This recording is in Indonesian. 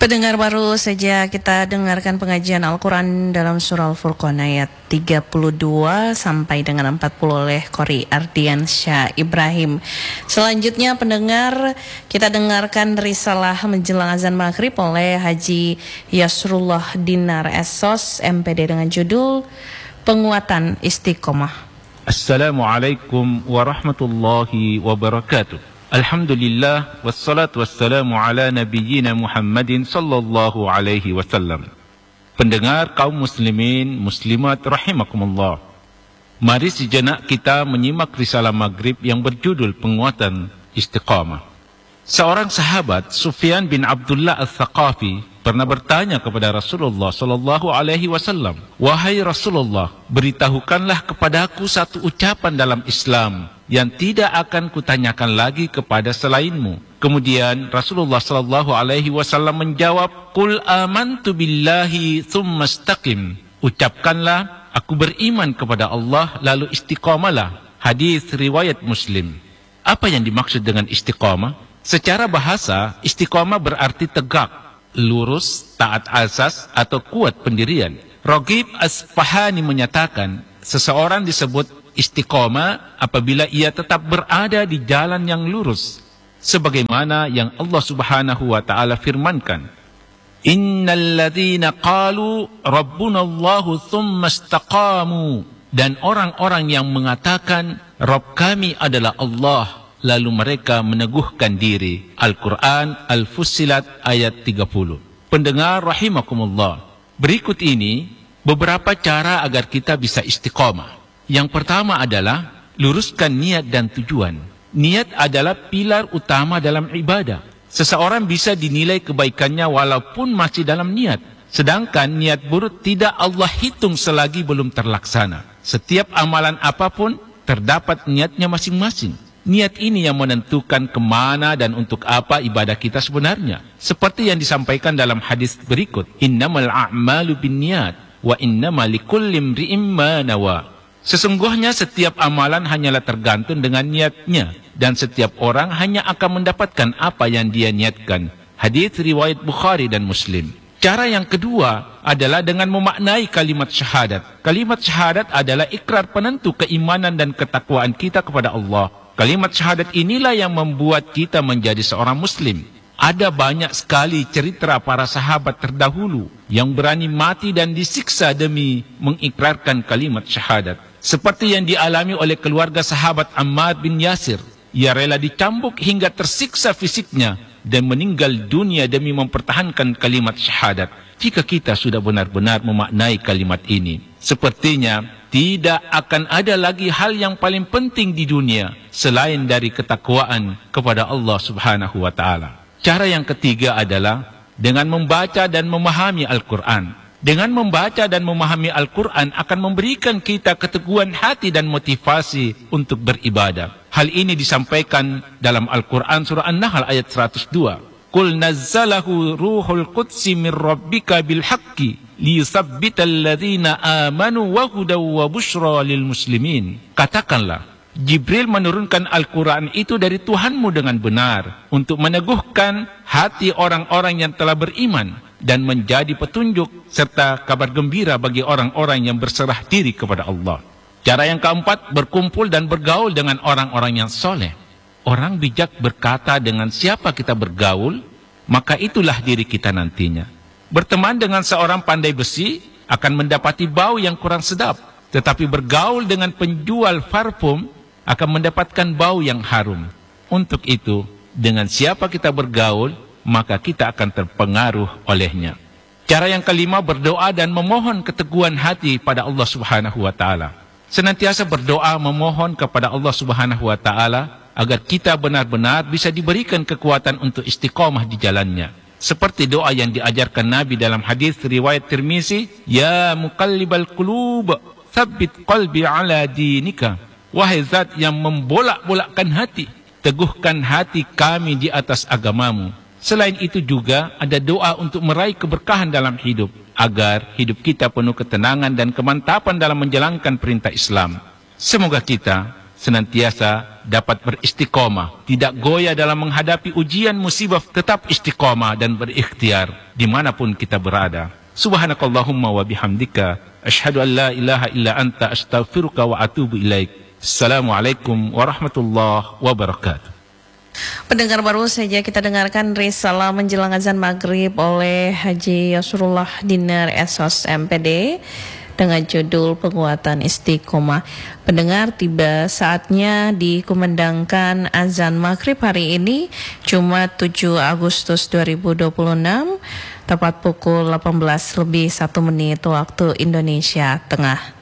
Pendengar, baru saja kita dengarkan pengajian Al-Quran dalam surah Al-Furqan ayat 32 sampai dengan 40 oleh Qori Ardian Syah Ibrahim. Selanjutnya pendengar, kita dengarkan risalah menjelang azan maghrib oleh Haji Yasrullah Dinar Esos MPD dengan judul Penguatan Istiqomah. Assalamualaikum warahmatullahi wabarakatuh. Alhamdulillah wassalatu wassalamu ala nabiyyina Muhammadin sallallahu alaihi wasallam. Pendengar kaum muslimin muslimat rahimakumullah. Mari sejenak kita menyimak risalah maghrib yang berjudul Penguatan Istiqamah. Seorang sahabat, Sufyan bin Abdullah Al-Thaqafi, pernah bertanya kepada Rasulullah sallallahu alaihi wasallam, "Wahai Rasulullah, beritahukanlah kepadaku satu ucapan dalam Islam yang tidak akan kutanyakan lagi kepada selainmu." Kemudian Rasulullah sallallahu alaihi wasallam menjawab, "Qul amantu billahi tsumma istaqim." Ucapkanlah, aku beriman kepada Allah lalu istiqamalah. Hadis riwayat Muslim. Apa yang dimaksud dengan istiqamah? Secara bahasa, istiqamah berarti tegak, lurus, taat asas, atau kuat pendirian. Raghib Asfahani menyatakan, seseorang disebut istiqamah apabila ia tetap berada di jalan yang lurus, sebagaimana yang Allah Subhanahu wa taala firmankan, "Innal ladzina qalu rabbunallahu tsumma istaqamu." Dan orang-orang yang mengatakan Rabb kami adalah Allah, lalu mereka meneguhkan diri. Al-Quran Al-Fussilat ayat 30. Pendengar rahimakumullah, berikut ini beberapa cara agar kita bisa istiqamah. Yang pertama adalah luruskan niat dan tujuan. Niat adalah pilar utama dalam ibadah. Seseorang bisa dinilai kebaikannya walaupun masih dalam niat. Sedangkan niat buruk tidak Allah hitung selagi belum terlaksana. Setiap amalan apapun terdapat niatnya masing-masing. Niat ini yang menentukan kemana dan untuk apa ibadah kita sebenarnya. Seperti yang disampaikan dalam hadis berikut, "Innamal a'malu binniyat wa innamal likulli imri'in ma nawa." Sesungguhnya setiap amalan hanyalah tergantung dengan niatnya, dan setiap orang hanya akan mendapatkan apa yang dia niatkan. Hadis riwayat Bukhari dan Muslim. Cara yang kedua adalah dengan memaknai kalimat syahadat. Kalimat syahadat adalah ikrar penentu keimanan dan ketakwaan kita kepada Allah. Kalimat syahadat inilah yang membuat kita menjadi seorang muslim. Ada banyak sekali cerita para sahabat terdahulu yang berani mati dan disiksa demi mengikrarkan kalimat syahadat. Seperti yang dialami oleh keluarga sahabat Ammar bin Yasir. Ia rela dicambuk hingga tersiksa fisiknya dan meninggal dunia demi mempertahankan kalimat syahadat. Jika kita sudah benar-benar memaknai kalimat ini, sepertinya tidak akan ada lagi hal yang paling penting di dunia selain dari ketakwaan kepada Allah Subhanahu wa taala. Cara yang ketiga adalah dengan membaca dan memahami Al-Quran. Dengan membaca dan memahami Al-Quran akan memberikan kita keteguhan hati dan motivasi untuk beribadah. Hal ini disampaikan dalam Al-Quran surah An-Nahl ayat 102. "Qul nazzalahu ruhul qudsi min rabbika bil haqqi liyusabbital ladzina amanu wa hudaw wa busyra lil muslimin." Katakanlah, Jibril menurunkan Al-Quran itu dari Tuhanmu dengan benar untuk meneguhkan hati orang-orang yang telah beriman dan menjadi petunjuk serta kabar gembira bagi orang-orang yang berserah diri kepada Allah. Cara yang keempat, berkumpul dan bergaul dengan orang-orang yang soleh. Orang bijak berkata, dengan siapa kita bergaul, maka itulah diri kita nantinya. Berteman dengan seorang pandai besi akan mendapati bau yang kurang sedap, tetapi bergaul dengan penjual parfum akan mendapatkan bau yang harum. Untuk itu, dengan siapa kita bergaul, maka kita akan terpengaruh olehnya. Cara yang kelima, berdoa dan memohon keteguhan hati pada Allah Subhanahu wa taala. Senantiasa berdoa memohon kepada Allah Subhanahu wa taala agar kita benar-benar bisa diberikan kekuatan untuk istiqamah di jalannya. Seperti doa yang diajarkan Nabi dalam hadis riwayat Tirmizi, "Ya muqallibal qulub, tsabbit qalbi ala dinika." Wahai zat yang membolak-bolakkan hati, teguhkan hati kami di atas agamamu. Selain itu juga ada doa untuk meraih keberkahan dalam hidup, agar hidup kita penuh ketenangan dan kemantapan dalam menjalankan perintah Islam. Semoga kita senantiasa dapat beristiqomah, tidak goyah dalam menghadapi ujian musibah, tetap istiqomah dan berikhtiar dimanapun kita berada. Subhanakallahumma wa bihamdika asyhadu an la ilaha illa anta astaghfiruka wa atubu ilaik. Assalamualaikum warahmatullahi wabarakatuh. Pendengar baru saja kita dengarkan risalah menjelang azan maghrib oleh Haji Yusrullah Dinar SOS MPD dengan judul Penguatan Istiqomah. Pendengar, tiba saatnya dikumandangkan azan maghrib hari ini, Jumat 7 Agustus 2026, tepat pukul 18 lebih 1 menit waktu Indonesia Tengah.